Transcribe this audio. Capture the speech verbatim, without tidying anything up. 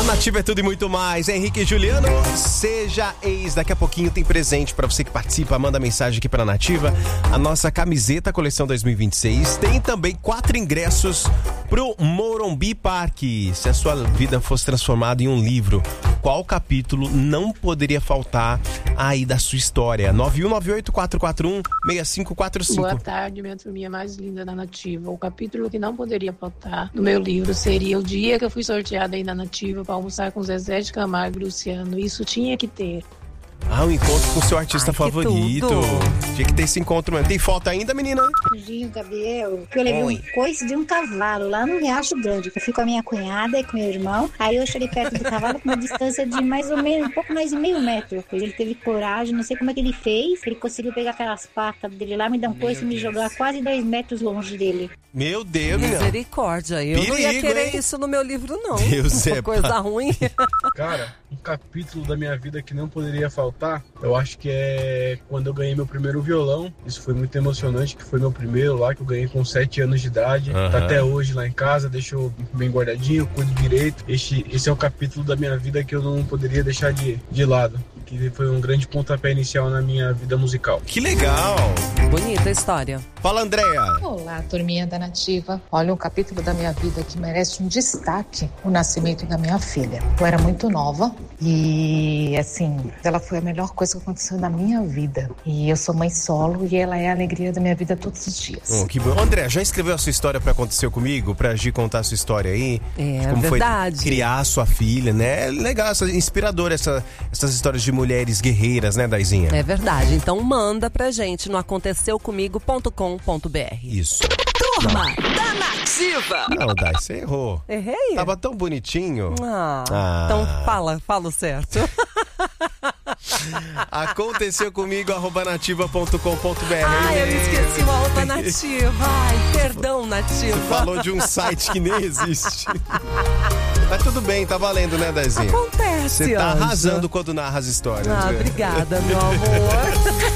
A Nativa é tudo e muito mais. Henrique e Juliano, seja ex. Daqui a pouquinho tem presente pra você que participa. Manda mensagem aqui pra Nativa. A nossa camiseta coleção dois mil e vinte e seis. Tem também quatro ingressos pro Morumbi Parque. Se a sua vida fosse transformada em um livro, qual capítulo não poderia faltar aí da sua história? nove um nove oito quatro quatro um seis cinco quatro cinco. Boa tarde, minha turminha mais linda da Nativa. O capítulo que não poderia faltar no meu livro seria o dia que eu fui sorteada aí na Nativa para almoçar com Zezé de Camargo e Luciano. Isso tinha que ter. Ah, um encontro com o seu artista Ai, favorito. tudo. Tinha que ter esse encontro mesmo. Tem foto ainda, menina? Gil, Gabriel, que eu levei Oi. um coice de um cavalo lá no Riacho Grande, que eu fui com a minha cunhada e com meu irmão. Aí eu cheguei perto do cavalo com uma distância de mais ou menos, um pouco mais de meio metro. Ele teve coragem, não sei como é que ele fez. Ele conseguiu pegar aquelas patas dele lá, me dar um coice e me jogar quase dez metros longe dele. Meu Deus, menina. Misericórdia, eu não ia Perigo, querer hein? isso no meu livro, não. Deus Uma é coisa pai. ruim. Cara, um capítulo da minha vida que não poderia faltar, eu acho que é quando eu ganhei meu primeiro violão. Isso foi muito emocionante, que foi meu primeiro lá, que eu ganhei com sete anos de idade. Aham. Tá até hoje lá em casa, deixou bem guardadinho, cuido direito. Esse, esse é um capítulo da minha vida que eu não poderia deixar de, de lado, que foi um grande pontapé inicial na minha vida musical. Que legal. Bonita a história. Fala, Andréia. Olá, turminha da Nativa. Olha, um capítulo da minha vida que merece um destaque: o nascimento da minha filha. Eu era muito nova e, assim, ela foi a melhor coisa que aconteceu na minha vida. E eu sou mãe solo e ela é a alegria da minha vida todos os dias. Oh, que bom. André, já escreveu a sua história pra Aconteceu Comigo? Pra Gi contar a sua história aí? É, Como verdade. foi criar a sua filha, né? É legal, essa, inspiradora essa, essas histórias de mulheres guerreiras, né, Daizinha? É verdade. Então manda pra gente no aconteceu comigo ponto com ponto b r. Isso. Turma da Nativa. Não, Dai, você errou. Errei? Tava tão bonitinho. Ah, Ah. Então fala, fala o certo. Aconteceu comigo, arroba nativa ponto com ponto b r. Ai, eu me esqueci o arroba nativa. Ai, perdão, nativa. Você falou de um site que nem existe. Mas tudo bem, tá valendo, né, Daizinha? Acontece, Você tá Anja. arrasando quando narra as histórias. Ah, né? obrigada, meu amor.